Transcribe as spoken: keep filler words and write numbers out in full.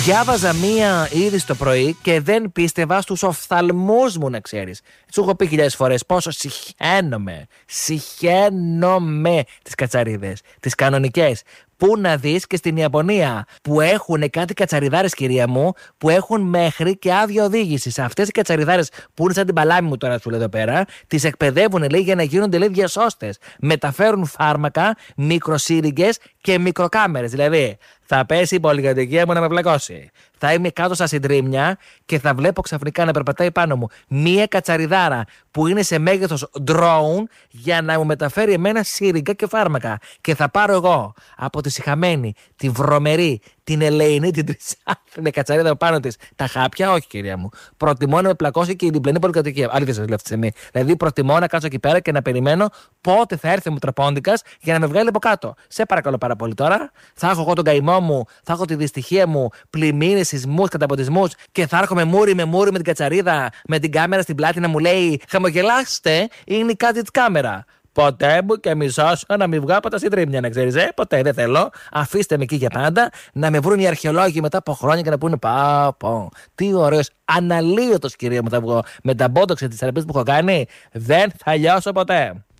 Διάβαζα μία είδηση το πρωί και δεν πίστευα στους οφθαλμούς μου, να ξέρεις. Σου έχω πει χιλιάδες φορές πόσο συχαίνομαι. Συχαίνομαι τις κατσαρίδες, τις κανονικές. Πού να δεις και στην Ιαπωνία που έχουν κάτι κατσαριδάρες, κυρία μου, που έχουν μέχρι και άδεια οδήγηση. Αυτές οι κατσαριδάρες που είναι σαν την παλάμη μου τώρα, σου λέω εδώ πέρα, τις εκπαιδεύουν, λέει, για να γίνονται, λέει, διασώστες. Μεταφέρουν φάρμακα, μικροσύριγγες και μικροκάμερες. Δηλαδή, θα πέσει η πολυκατοικία μου να με βλακώσει. Θα είμαι κάτω στα συντρίμμια και θα βλέπω ξαφνικά να περπατάει πάνω μου μία κατσαριδάρα που είναι σε μέγεθος drone για να μου μεταφέρει εμένα σύριγγα και φάρμακα. Και θα πάρω εγώ από τη σιχαμένη, τη βρωμερή, την Ελεηνή, την τρισάθλινη κατσαρίδα πάνω της τα χάπια. Όχι, κυρία μου. Προτιμώ να με πλακώσει και η διπλανή πολυκατοικία. Αλήθεια σας λέω αυτή τη στιγμή. Δηλαδή, προτιμώ να κάτσω εκεί πέρα και να περιμένω πότε θα έρθει ο Μητροπόντικας για να με βγάλει από κάτω. Σε παρακαλώ πάρα πολύ τώρα. Θα έχω εγώ τον καημό μου, θα έχω τη δυστυχία μου, πλημμύρες, σεισμούς, καταποντισμούς και θα έρχομαι μούρι με μούρι με την κατσαρίδα, με την κάμερα στην πλάτη να μου λέει χαμογελάστε, είναι κάτι της κάμερα. Ποτέ μου και μισώσω να μην βγω από τα συντρίμμια, να ξέρεις, ε, ποτέ δεν θέλω. Αφήστε με εκεί για πάντα, να με βρουν οι αρχαιολόγοι μετά από χρόνια και να πούνε πα, πω, τι ωραίος, αναλύωτος, κυρία μου, θα βγω με τα μπότοξ και τις θεραπείες που έχω κάνει. Δεν θα λιώσω ποτέ.